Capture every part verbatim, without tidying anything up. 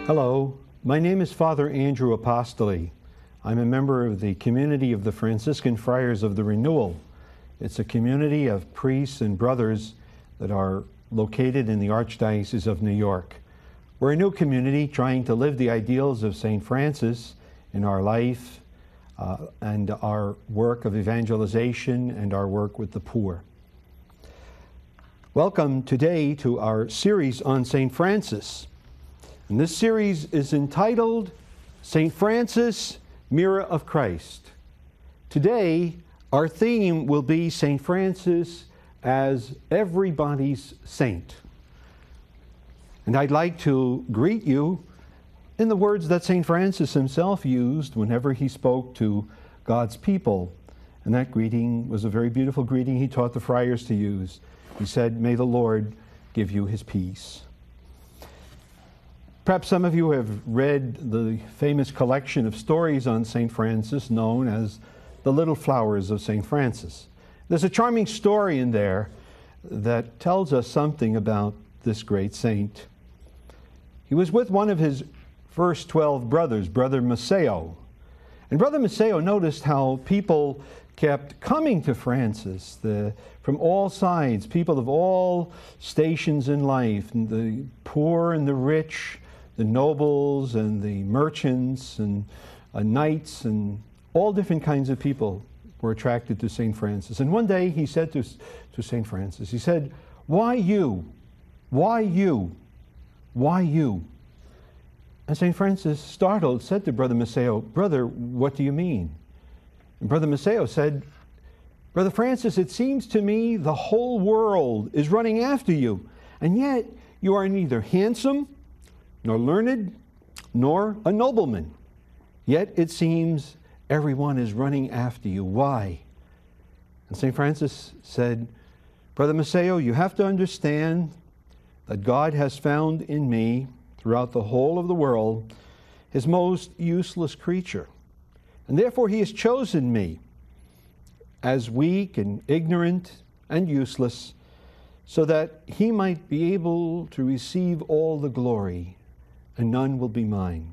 Hello, my name is Father Andrew Apostoli. I'm a member of the community of the Franciscan Friars of the Renewal. It's a community of priests and brothers that are located in the Archdiocese of New York. We're a new community trying to live the ideals of Saint Francis in our life uh, and our work of evangelization and our work with the poor. Welcome today to our series on Saint Francis. And this series is entitled Saint Francis, Mirror of Christ. Today, our theme will be Saint Francis as everybody's saint. And I'd like to greet you in the words that Saint Francis himself used whenever he spoke to God's people. And that greeting was a very beautiful greeting he taught the friars to use. He said, "May the Lord give you his peace." Perhaps some of you have read the famous collection of stories on Saint Francis known as The Little Flowers of Saint Francis. There's a charming story in there that tells us something about this great saint. He was with one of his first twelve brothers, Brother Maceo. And Brother Maceo noticed how people kept coming to Francis the, from all sides, people of all stations in life, and the poor and the rich, the nobles and the merchants and uh, knights and all different kinds of people were attracted to Saint Francis. And one day he said to, to Saint Francis, he said, "Why you? Why you? Why you?" And Saint Francis, startled, said to Brother Maceo, "Brother, what do you mean?" And Brother Maceo said, "Brother Francis, it seems to me the whole world is running after you, and yet you are neither handsome, nor learned, nor a nobleman. Yet it seems everyone is running after you. Why?" And Saint Francis said, "Brother Maceo, you have to understand that God has found in me, throughout the whole of the world, his most useless creature. And therefore he has chosen me as weak and ignorant and useless, so that he might be able to receive all the glory, and none will be mine."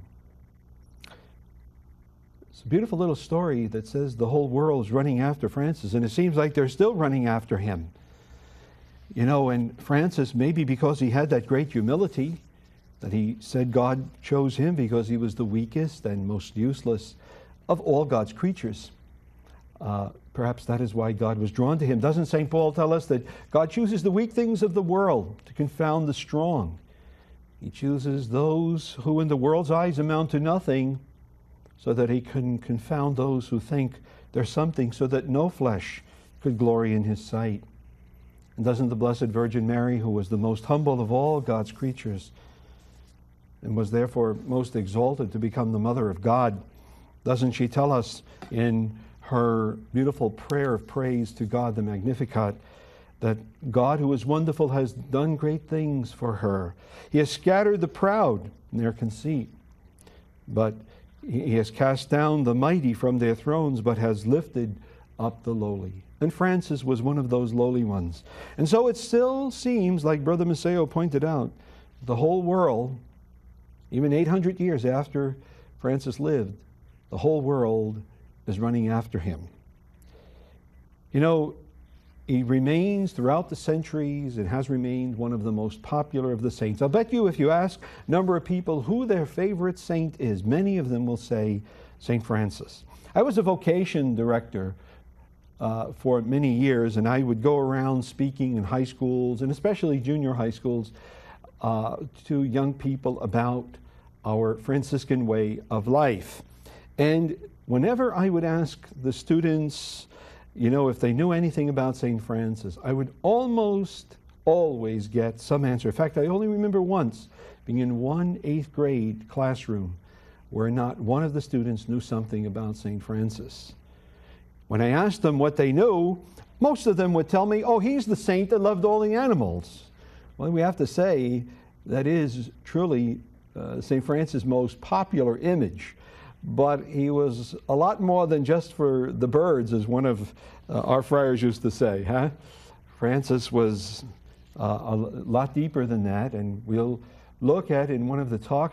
It's a beautiful little story that says the whole world is running after Francis, and it seems like they're still running after him. You know, and Francis, maybe because he had that great humility, that he said God chose him because he was the weakest and most useless of all God's creatures. Uh, perhaps that is why God was drawn to him. Doesn't Saint Paul tell us that God chooses the weak things of the world to confound the strong? He chooses those who in the world's eyes amount to nothing, so that he can confound those who think they're something, so that no flesh could glory in his sight. And doesn't the Blessed Virgin Mary, who was the most humble of all God's creatures, and was therefore most exalted to become the Mother of God, doesn't she tell us in her beautiful prayer of praise to God, the Magnificat, that God, who is wonderful, has done great things for her. He has scattered the proud in their conceit, but he has cast down the mighty from their thrones, but has lifted up the lowly. And Francis was one of those lowly ones. And so it still seems, like Brother Maceo pointed out, the whole world, even eight hundred years after Francis lived, the whole world is running after him. You know, he remains throughout the centuries and has remained one of the most popular of the saints. I'll bet you if you ask a number of people who their favorite saint is, many of them will say Saint Francis. I was a vocation director uh, for many years, and I would go around speaking in high schools, and especially junior high schools, uh, to young people about our Franciscan way of life. And whenever I would ask the students, you know, if they knew anything about Saint Francis, I would almost always get some answer. In fact, I only remember once being in one eighth grade classroom where not one of the students knew something about Saint Francis. When I asked them what they knew, most of them would tell me, "Oh, he's the saint that loved all the animals." Well, we have to say that is truly uh, Saint Francis' most popular image. But he was a lot more than just for the birds, as one of uh, our friars used to say, huh? Francis was uh, a lot deeper than that, and we'll look at in one of the talks